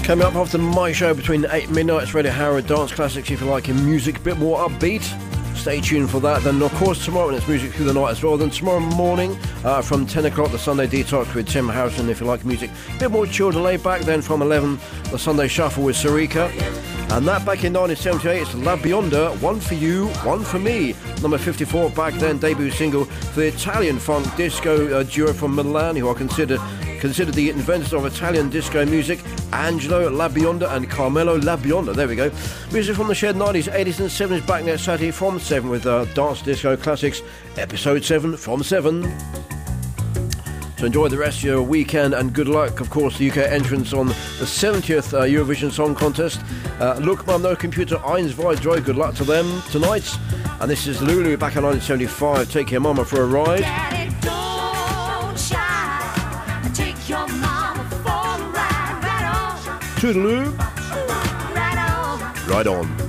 Coming up after my show between 8 and midnight, it's Radio Howard Dance Classics. If you like your music a bit more upbeat, stay tuned for that. Then, of course, tomorrow, and it's music through the night as well. Then tomorrow morning, from 10 o'clock, the Sunday Detox with Tim Harrison. If you like music a bit more chilled and laid back, then from 11, the Sunday Shuffle with Sarika. And that back in 1978, it's La Bionda, One For You, One For Me. Number 54, back then, debut single for the Italian funk disco duo from Milan, who are considered the inventors of Italian disco music, Angelo La Bionda and Carmelo La Bionda. There we go. Music from the shared 90s, 80s and 70s back next Saturday from 7 with Dance Disco Classics, episode 7 from 7. So enjoy the rest of your weekend and good luck. Of course, the UK entrance on the 70th Eurovision Song Contest. Look, Mum, No Computer, Eins, Zwei, Drei. Good luck to them tonight. And this is Lulu back in 1975. Take your mama for a ride. Daddy, don't shy. Take your mama for a ride. Right on. Toodaloo. Right on. Right on.